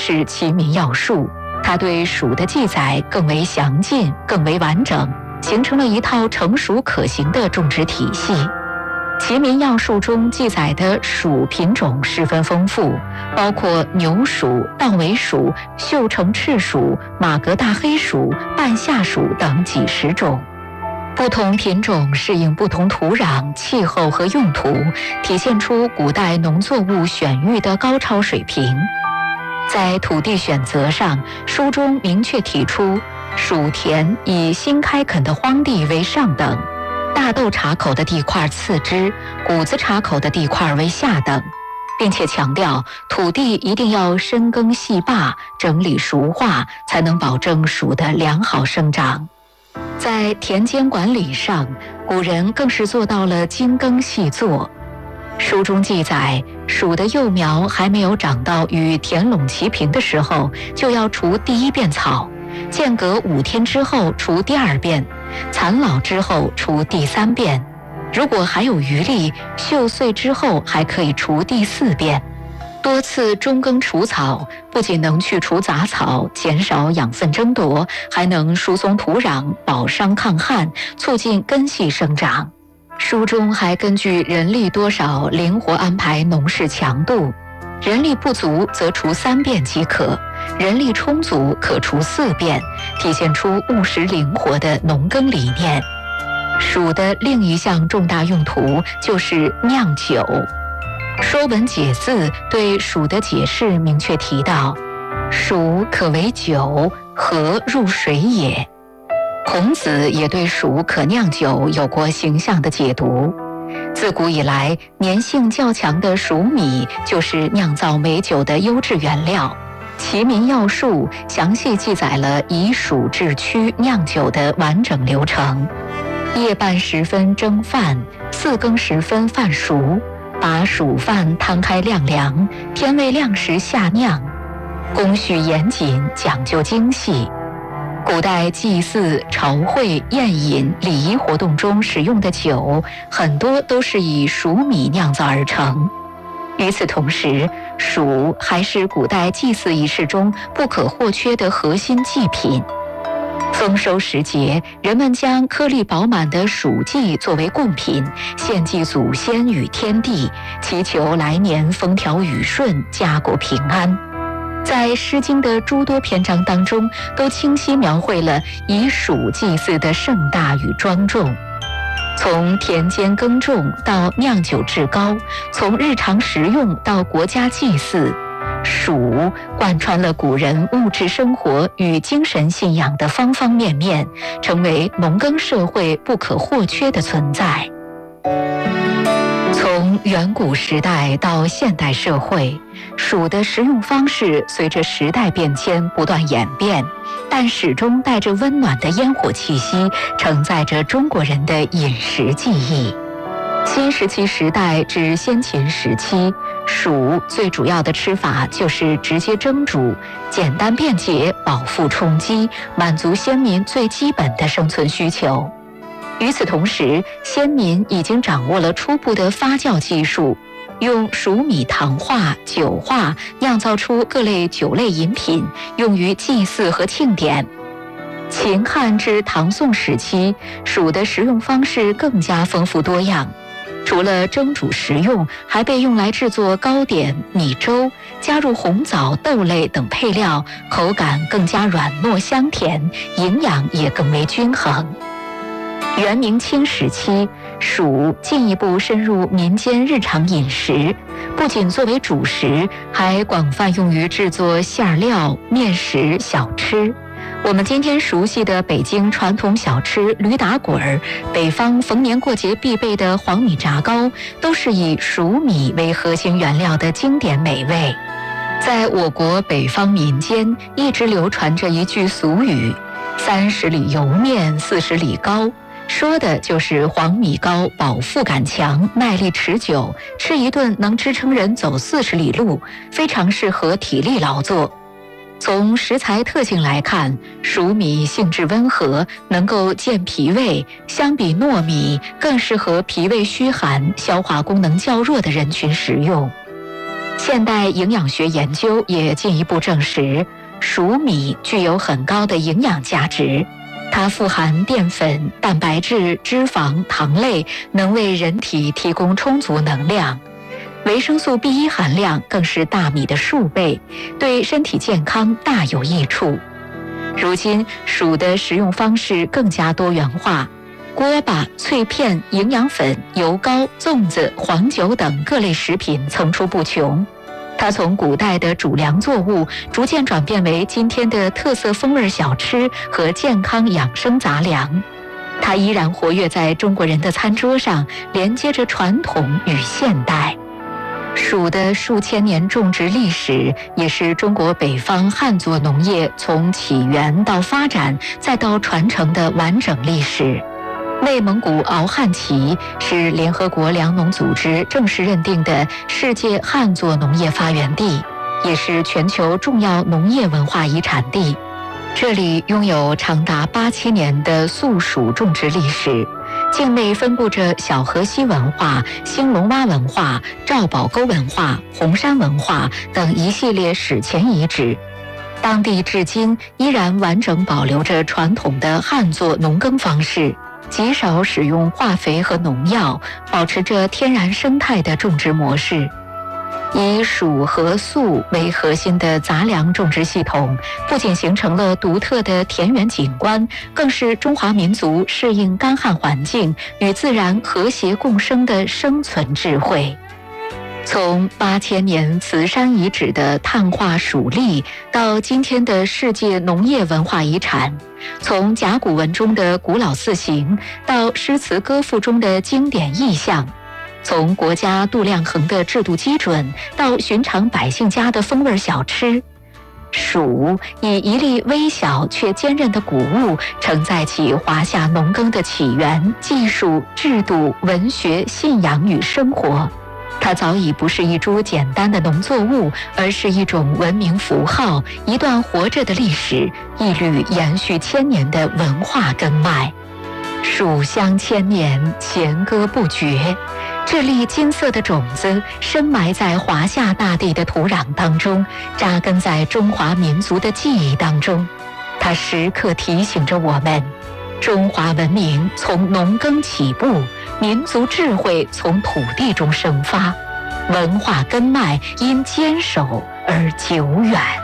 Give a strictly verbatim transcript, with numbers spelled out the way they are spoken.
是《齐民要术》，它对蜀的记载更为详尽、更为完整，形成了一套成熟可行的种植体系。《齐民要术》中记载的蜀品种十分丰富，包括牛蜀、稻尾蜀、绣城赤蜀、马格大黑蜀、半夏蜀等几十种。不同品种适应不同土壤、气候和用途，体现出古代农作物选育的高超水平。在土地选择上，书中明确提出，蜀田以新开垦的荒地为上等，大豆茬口的地块次之，谷子茬口的地块为下等，并且强调土地一定要深耕细坝，整理熟化，才能保证蜀的良好生长。在田间管理上，古人更是做到了精耕细作。书中记载，蜀的幼苗还没有长到与田垄齐平的时候，就要除第一遍草，间隔五天之后除第二遍，残老之后除第三遍，如果还有余力，锈碎之后还可以除第四遍。多次中耕除草，不仅能去除杂草，减少养分争夺，还能疏松土壤，保墒抗旱，促进根系生长。书中还根据人力多少灵活安排农事强度，人力不足则除三遍即可，人力充足可除四遍，体现出务实灵活的农耕理念。蜀的另一项重大用途就是酿酒。《说文解字》对蜀的解释明确提到，蜀可为酒，何入水也。孔子也对蜀可酿酒有过形象的解读。自古以来，粘性较强的蜀米就是酿造美酒的优质原料。《齐民要术》详细记载了以蜀制曲酿酒的完整流程。夜半时分蒸饭，四更时分饭熟，把蜀饭摊开晾凉，天未亮时下酿，工序严谨，讲究精细。古代祭祀、朝会、宴饮、礼仪活动中使用的酒，很多都是以蜀米酿造而成。与此同时，蜀还是古代祭祀仪式中不可或缺的核心祭品。丰收时节，人们将颗粒饱满的蜀稷作为贡品，献祭祖先与天地，祈求来年风调雨顺，家国平安。在《诗经》的诸多篇章当中，都清晰描绘了以蜀祭祀的盛大与庄重。从田间耕种到酿酒制膏，从日常食用到国家祭祀，蜀贯穿了古人物质生活与精神信仰的方方面面，成为农耕社会不可或缺的存在。从远古时代到现代社会，蜀的食用方式随着时代变迁不断演变，但始终带着温暖的烟火气息，承载着中国人的饮食记忆。新石器时代至先秦时期，蜀最主要的吃法就是直接蒸煮，简单便捷，饱腹充饥，满足先民最基本的生存需求。与此同时，先民已经掌握了初步的发酵技术，用蜀米糖化、酒化，酿造出各类酒类饮品，用于祭祀和庆典。秦汉至唐宋时期，蜀的食用方式更加丰富多样，除了蒸煮食用，还被用来制作糕点、米粥，加入红枣、豆类等配料，口感更加软糯香甜，营养也更为均衡。元明清时期，蜀进一步深入民间日常饮食，不仅作为主食，还广泛用于制作馅料、面食、小吃。我们今天熟悉的北京传统小吃驴打滚儿，北方逢年过节必备的黄米炸糕，都是以蜀米为核心原料的经典美味。在我国北方民间一直流传着一句俗语：三十里油面，四十里糕，说的就是黄米糕饱腹感强，耐力持久，吃一顿能支撑人走四十里路，非常适合体力劳作。从食材特性来看，蜀米性质温和，能够健脾胃，相比糯米更适合脾胃虚寒、消化功能较弱的人群食用。 现代营养学研究也进一步证实，黍米具有很高的营养价值。它富含淀粉、蛋白质、脂肪、糖类，能为人体提供充足能量。维生素 B 一 含量更是大米的数倍，对身体健康大有益处。如今，黍的食用方式更加多元化，锅巴、脆片、营养粉、油膏、粽子、黄酒等各类食品层出不穷。它从古代的主粮作物，逐渐转变为今天的特色风味小吃和健康养生杂粮。它依然活跃在中国人的餐桌上，连接着传统与现代。黍的数千年种植历史，也是中国北方汉族农业从起源到发展再到传承的完整历史。内蒙古敖汉旗是联合国粮农组织正式认定的世界汉作农业发源地，也是全球重要农业文化遗产地。这里拥有长达八千年的粟黍种植历史，境内分布着小河西文化、兴隆洼文化、赵堡沟文化、红山文化等一系列史前遗址。当地至今依然完整保留着传统的汉作农耕方式，极少使用化肥和农药，保持着天然生态的种植模式。以黍和粟为核心的杂粮种植系统，不仅形成了独特的田园景观，更是中华民族适应干旱环境、与自然和谐共生的生存智慧。从八千年慈山遗址的碳化黍粒，到今天的世界农业文化遗产，从甲骨文中的古老字形，到诗词歌赋中的经典意象，从国家度量衡的制度基准，到寻常百姓家的风味小吃，黍以一粒微小却坚韧的谷物，承载起华夏农耕的起源、技术、制度、文学、信仰与生活。它早已不是一株简单的农作物，而是一种文明符号，一段活着的历史，一缕延续千年的文化根脉。黍香千年，弦歌不绝。这粒金色的种子深埋在华夏大地的土壤当中，扎根在中华民族的记忆当中。它时刻提醒着我们，中华文明从农耕起步，民族智慧从土地中生发，文化根脉因坚守而久远。